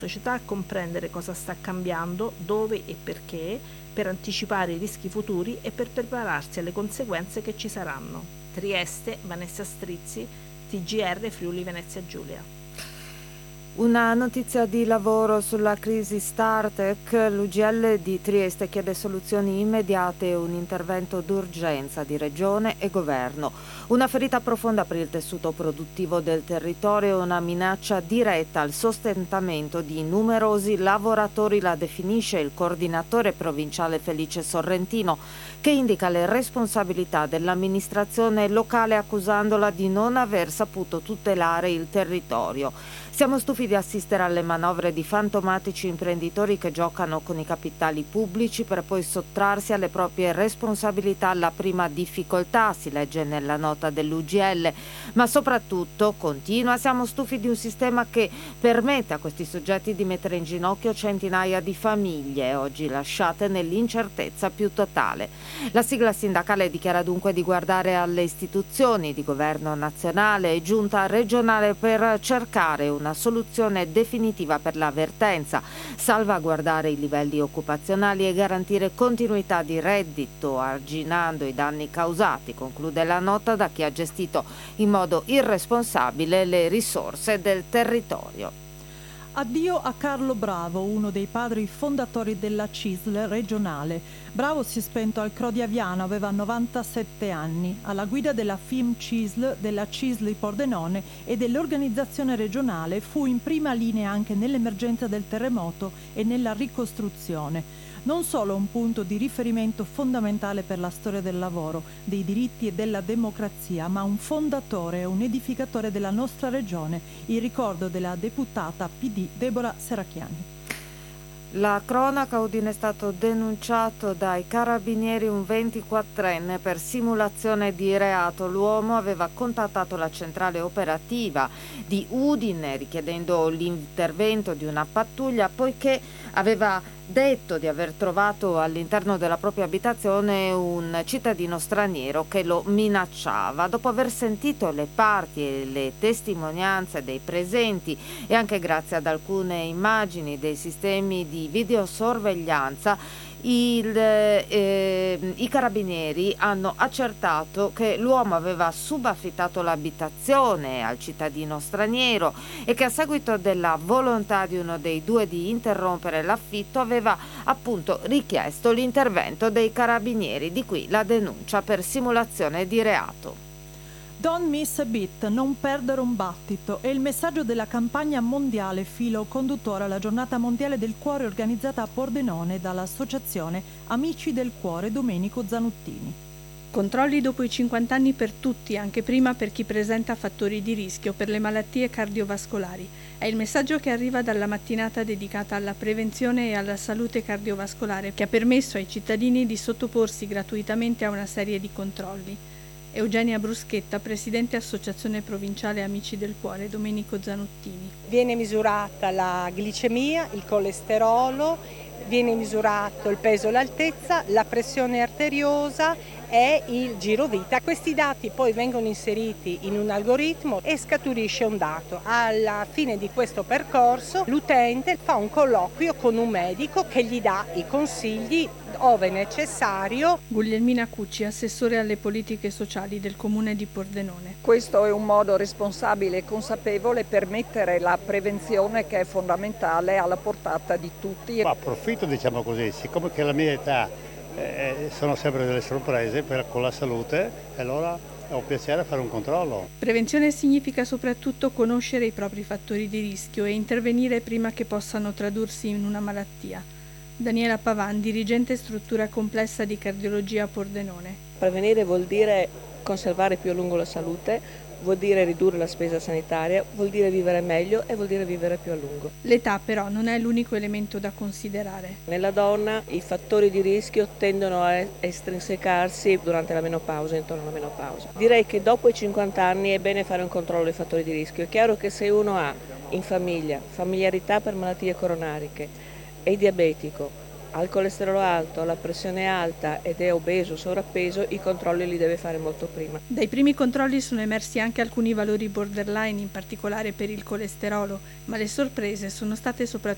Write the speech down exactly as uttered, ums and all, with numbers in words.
società a comprendere cosa sta cambiando, dove e perché, per anticipare i rischi futuri e per prepararsi alle conseguenze che ci saranno. Trieste, Vanessa Strizzi, T G R Friuli Venezia Giulia. Una notizia di lavoro sulla crisi Startec. L'U G L di Trieste chiede soluzioni immediate e un intervento d'urgenza di Regione e Governo. Una ferita profonda per il tessuto produttivo del territorio e una minaccia diretta al sostentamento di numerosi lavoratori, la definisce il coordinatore provinciale Felice Sorrentino, che indica le responsabilità dell'amministrazione locale accusandola di non aver saputo tutelare il territorio. Siamo stufi di assistere alle manovre di fantomatici imprenditori che giocano con i capitali pubblici per poi sottrarsi alle proprie responsabilità alla prima difficoltà, si legge nella nota dell'U G L, ma soprattutto, continua, siamo stufi di un sistema che permette a questi soggetti di mettere in ginocchio centinaia di famiglie, oggi lasciate nell'incertezza più totale. La sigla sindacale dichiara dunque di guardare alle istituzioni di governo nazionale e giunta regionale per cercare una soluzione definitiva per la vertenza, salvaguardare i livelli occupazionali e garantire continuità di reddito, arginando i danni causati, conclude la nota, da chi ha gestito in modo irresponsabile le risorse del territorio. Addio a Carlo Bravo, uno dei padri fondatori della C I S L regionale. Bravo si è spento al Cro di Aviano, aveva novantasette anni. Alla guida della F I M C I S L, della C I S L di Pordenone e dell'organizzazione regionale fu in prima linea anche nell'emergenza del terremoto e nella ricostruzione. Non solo un punto di riferimento fondamentale per la storia del lavoro, dei diritti e della democrazia, ma un fondatore e un edificatore della nostra regione, il ricordo della deputata P D Deborah Serracchiani. La cronaca: Udine è stato denunciato dai carabinieri un ventiquattrenne per simulazione di reato. L'uomo aveva contattato la centrale operativa di Udine richiedendo l'intervento di una pattuglia poiché aveva detto di aver trovato all'interno della propria abitazione un cittadino straniero che lo minacciava. Dopo aver sentito le parti e le testimonianze dei presenti e anche grazie ad alcune immagini dei sistemi di videosorveglianza, Il, eh, i carabinieri hanno accertato che l'uomo aveva subaffittato l'abitazione al cittadino straniero e che a seguito della volontà di uno dei due di interrompere l'affitto aveva appunto richiesto l'intervento dei carabinieri. Di qui la denuncia per simulazione di reato. Don't miss a beat, non perdere un battito, è il messaggio della campagna mondiale filo conduttore alla giornata mondiale del cuore organizzata a Pordenone dall'associazione Amici del Cuore Domenico Zanuttini. Controlli dopo i cinquanta anni per tutti, anche prima per chi presenta fattori di rischio per le malattie cardiovascolari. È il messaggio che arriva dalla mattinata dedicata alla prevenzione e alla salute cardiovascolare, che ha permesso ai cittadini di sottoporsi gratuitamente a una serie di controlli. Eugenia Bruschetta, presidente Associazione Provinciale Amici del Cuore Domenico Zanuttini. Viene misurata la glicemia, il colesterolo, viene misurato il peso e l'altezza, la pressione arteriosa e il girovita. Questi dati poi vengono inseriti in un algoritmo e scaturisce un dato. Alla fine di questo percorso l'utente fa un colloquio con un medico che gli dà i consigli ove necessario. Guglielmina Cucci, assessore alle politiche sociali del Comune di Pordenone. Questo è un modo responsabile e consapevole per mettere la prevenzione, che è fondamentale, alla portata di tutti. Ma approfitto, diciamo così, siccome che la mia età eh, sono sempre delle sorprese per, con la salute, e allora ho piacere a fare un controllo. Prevenzione significa soprattutto conoscere i propri fattori di rischio e intervenire prima che possano tradursi in una malattia. Daniela Pavan, dirigente struttura complessa di cardiologia a Pordenone. Prevenire vuol dire conservare più a lungo la salute, vuol dire ridurre la spesa sanitaria, vuol dire vivere meglio e vuol dire vivere più a lungo. L'età però non è l'unico elemento da considerare. Nella donna i fattori di rischio tendono a estrinsecarsi durante la menopausa, intorno alla menopausa. Direi che dopo i cinquanta anni è bene fare un controllo dei fattori di rischio. È chiaro che se uno ha in famiglia familiarità per malattie coronariche, è diabetico, ha il colesterolo alto, la pressione alta ed è obeso, sovrappeso, i controlli li deve fare molto prima. Dai primi controlli sono emersi anche alcuni valori borderline, in particolare per il colesterolo, ma le sorprese sono state soprattutto